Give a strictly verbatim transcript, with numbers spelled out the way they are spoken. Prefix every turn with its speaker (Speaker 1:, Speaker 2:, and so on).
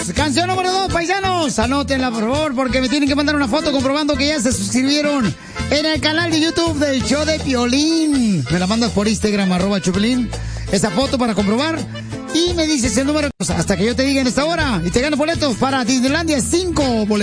Speaker 1: Canción número dos, paisanos. Anótenla, por favor, porque me tienen que mandar una foto comprobando que ya se suscribieron en el canal de YouTube del show de Piolín. Me la mandas por Instagram, arroba Chupilín. Esa foto para comprobar. Y me dices el número hasta que yo te diga en esta hora. Y te gano boletos para Disneylandia, cinco boletos.